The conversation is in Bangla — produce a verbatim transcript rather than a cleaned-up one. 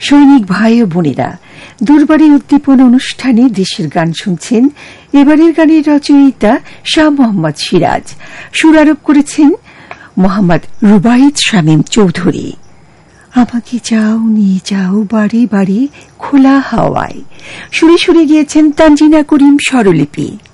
সৈনিক ভাই ও বোনেরা, দুর্বারে উদ্দীপন অনুষ্ঠানে দেশের গান শুনছেন। এবারের গানের রচয়িতা শাহ মোহাম্মদ সিরাজ, সুরারোপ করেছেন মোহাম্মদ রুবাইত শামীম চৌধুরী। আমাকে যাও নিয়ে যাও বাড়ি বাড়ি খোলা হাওয়ায়, সুরে সুরে গিয়েছেন তানজিনা করিম স্বরলিপি।